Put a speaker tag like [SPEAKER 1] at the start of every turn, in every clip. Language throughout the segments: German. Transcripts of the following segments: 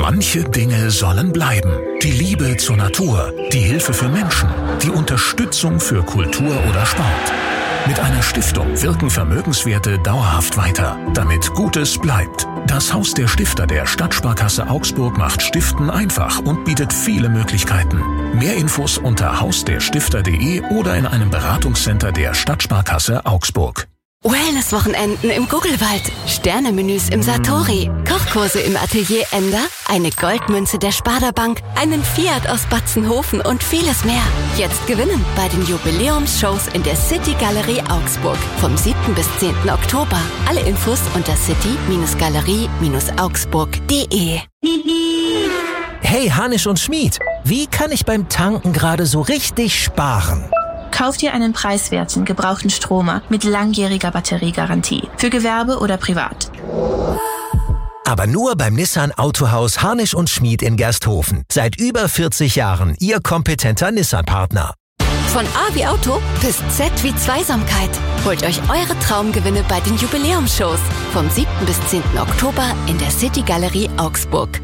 [SPEAKER 1] Manche Dinge sollen bleiben. Die Liebe zur Natur, die Hilfe für Menschen, die Unterstützung für Kultur oder Sport. Mit einer Stiftung wirken Vermögenswerte dauerhaft weiter, damit Gutes bleibt. Das Haus der Stifter der Stadtsparkasse Augsburg macht Stiften einfach und bietet viele Möglichkeiten. Mehr Infos unter hausderstifter.de oder in einem Beratungscenter der Stadtsparkasse Augsburg.
[SPEAKER 2] Wellness-Wochenenden im Guggelwald, Sternemenüs im Satori, Kochkurse im Atelier Ender, eine Goldmünze der Sparda Bank, einen Fiat aus Batzenhofen und vieles mehr. Jetzt gewinnen bei den Jubiläumsshows in der City Galerie Augsburg vom 7. bis 10. Oktober. Alle Infos unter city-galerie-augsburg.de.
[SPEAKER 3] Hey Hanisch und Schmied, wie kann ich beim Tanken gerade so richtig sparen?
[SPEAKER 4] Kauf dir einen preiswerten, gebrauchten Stromer mit langjähriger Batteriegarantie. Für Gewerbe oder privat.
[SPEAKER 3] Aber nur beim Nissan Autohaus Harnisch und Schmied in Gersthofen. Seit über 40 Jahren Ihr kompetenter Nissan-Partner.
[SPEAKER 2] Von A wie Auto bis Z wie Zweisamkeit. Holt euch eure Traumgewinne bei den Jubiläumsshows. Vom 7. bis 10. Oktober in der City Galerie Augsburg.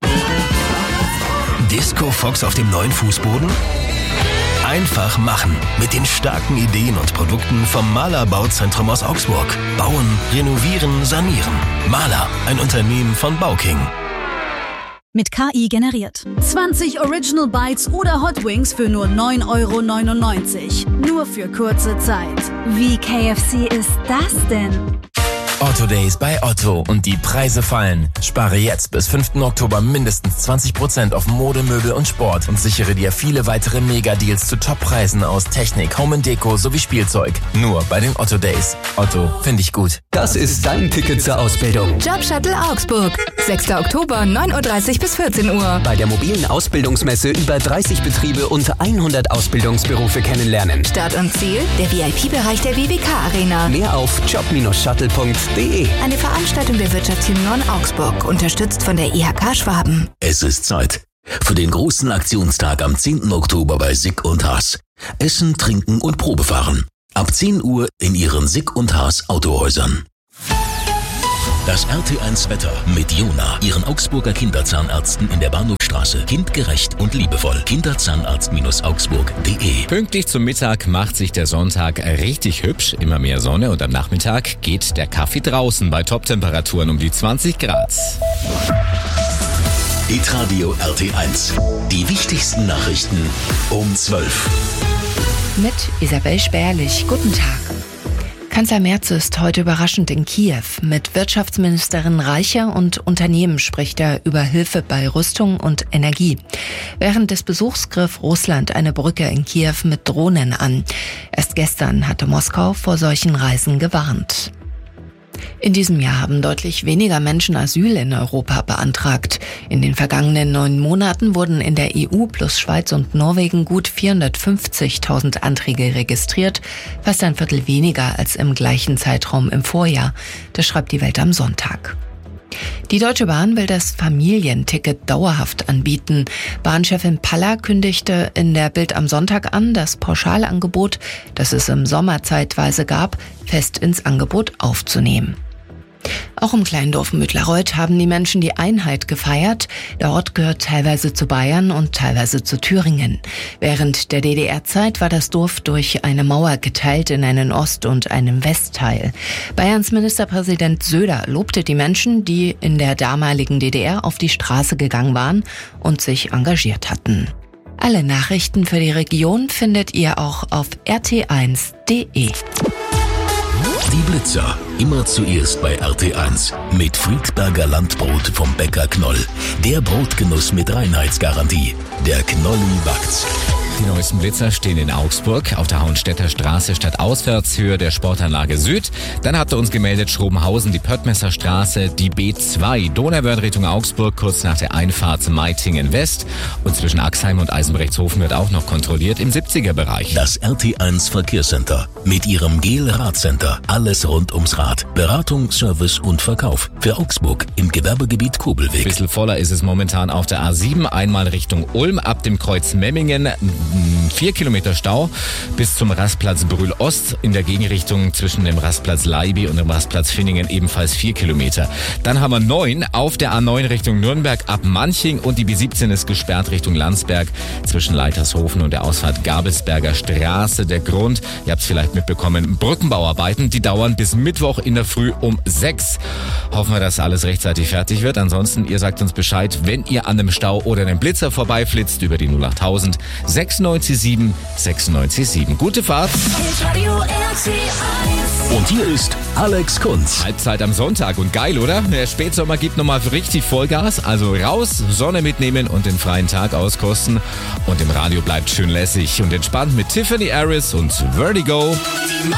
[SPEAKER 5] Disco Fox auf dem neuen Fußboden? Einfach machen. Mit den starken Ideen und Produkten vom Mahler Bauzentrum aus Augsburg. Bauen, renovieren, sanieren. Mahler, ein Unternehmen von Bauking.
[SPEAKER 6] Mit KI generiert. 20 Original Bites oder Hot Wings für nur 9,99 €. Nur für kurze Zeit. Wie KFC ist das denn?
[SPEAKER 7] Otto Days bei Otto und die Preise fallen. Spare jetzt bis 5. Oktober mindestens 20% auf Mode, Möbel und Sport und sichere dir viele weitere Mega-Deals zu Top-Preisen aus Technik, Home & Deko sowie Spielzeug. Nur bei den Otto Days. Otto, finde ich gut.
[SPEAKER 8] Das ist dein Ticket zur Ausbildung.
[SPEAKER 9] Jobshuttle Augsburg. 6. Oktober, 9:30 bis 14 Uhr.
[SPEAKER 8] Bei der mobilen Ausbildungsmesse über 30 Betriebe und 100 Ausbildungsberufe kennenlernen.
[SPEAKER 9] Start und Ziel, der VIP-Bereich der WWK Arena.
[SPEAKER 8] Mehr auf job-shuttle.de.
[SPEAKER 9] Eine Veranstaltung der Wirtschaftsunion Augsburg, unterstützt von der IHK Schwaben.
[SPEAKER 10] Es ist Zeit für den großen Aktionstag am 10. Oktober bei Sick und Haas. Essen, Trinken und Probefahren. Ab 10 Uhr in Ihren Sick und Haas Autohäusern. Das RT1 Wetter mit Jona, Ihren Augsburger Kinderzahnärzten in der Bahnhofstraße. Kindgerecht und liebevoll. Kinderzahnarztaugsburg.de.
[SPEAKER 11] Pünktlich zum Mittag macht sich der Sonntag richtig hübsch. Immer mehr Sonne und am Nachmittag geht der Kaffee draußen bei Toptemperaturen um die 20 Grad.
[SPEAKER 10] Hitradio RT1. Die wichtigsten Nachrichten um 12.
[SPEAKER 9] Mit Isabel Sperlich. Guten Tag. Kanzler Merz ist heute überraschend in Kiew. Mit Wirtschaftsministerin Reicher und Unternehmen spricht er über Hilfe bei Rüstung und Energie. Während des Besuchs griff Russland eine Brücke in Kiew mit Drohnen an. Erst gestern hatte Moskau vor solchen Reisen gewarnt. In diesem Jahr haben deutlich weniger Menschen Asyl in Europa beantragt. In den vergangenen 9 Monaten wurden in der EU plus Schweiz und Norwegen gut 450.000 Anträge registriert, fast ein Viertel weniger als im gleichen Zeitraum im Vorjahr. Das schreibt die Welt am Sonntag. Die Deutsche Bahn will das Familienticket dauerhaft anbieten. Bahnchefin Paller kündigte in der Bild am Sonntag an, das Pauschalangebot, das es im Sommer zeitweise gab, fest ins Angebot aufzunehmen. Auch im kleinen Dorf Müttlerreuth haben die Menschen die Einheit gefeiert. Der Ort gehört teilweise zu Bayern und teilweise zu Thüringen. Während der DDR-Zeit war das Dorf durch eine Mauer geteilt in einen Ost- und einen Westteil. Bayerns Ministerpräsident Söder lobte die Menschen, die in der damaligen DDR auf die Straße gegangen waren und sich engagiert hatten. Alle Nachrichten für die Region findet ihr auch auf rt1.de.
[SPEAKER 10] Die Blitzer. Immer zuerst bei RT1. Mit Friedberger Landbrot vom Bäcker Knoll. Der Brotgenuss mit Reinheitsgarantie. Der Knolli backt's.
[SPEAKER 11] Die neuesten Blitzer stehen in Augsburg auf der Hauenstädter Straße Stadtauswärtshöhe der Sportanlage Süd. Dann hatte uns gemeldet Schrobenhausen, die Pöttmesser Straße, die B2, Donauwörth Richtung Augsburg, kurz nach der Einfahrt Meitingen West. Und zwischen Axheim und Eisenbrechtshofen wird auch noch kontrolliert im 70er-Bereich.
[SPEAKER 10] Das RT1 Verkehrscenter mit ihrem Gel-Radcenter. Alles rund ums Rad. Beratung, Service und Verkauf. Für Augsburg im Gewerbegebiet Kobelweg.
[SPEAKER 11] Ein bisschen voller ist es momentan auf der A7, einmal Richtung Ulm ab dem Kreuz Memmingen. 4 Kilometer Stau bis zum Rastplatz Brühl Ost. In der Gegenrichtung zwischen dem Rastplatz Leiby und dem Rastplatz Finningen ebenfalls 4 Kilometer. Dann haben wir 9 auf der A9 Richtung Nürnberg ab Manching und die B17 ist gesperrt Richtung Landsberg zwischen Leitershofen und der Ausfahrt Gabelsberger Straße. Der Grund, ihr habt es vielleicht mitbekommen, Brückenbauarbeiten, die dauern bis Mittwoch in der Früh um 6. Hoffen wir, dass alles rechtzeitig fertig wird. Ansonsten, ihr sagt uns Bescheid, wenn ihr an einem Stau oder einem Blitzer vorbeiflitzt über die 08000 697 697. Gute Fahrt.
[SPEAKER 10] Und hier ist Alex Kunz.
[SPEAKER 11] Halbzeit am Sonntag und geil, oder? Der Spätsommer gibt nochmal richtig Vollgas. Also raus, Sonne mitnehmen und den freien Tag auskosten. Und im Radio bleibt schön lässig und entspannt mit Tiffany Harris und Vertigo.